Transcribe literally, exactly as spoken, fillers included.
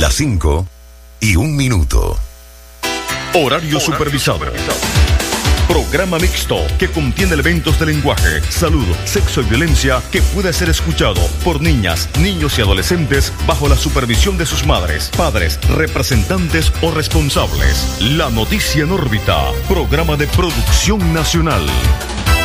Las cinco y un minuto. Horario supervisado. Programa mixto que contiene elementos de lenguaje, salud, sexo y violencia que puede ser escuchado por niñas, niños y adolescentes bajo la supervisión de sus madres, padres, representantes o responsables. La noticia en órbita. Programa de producción nacional.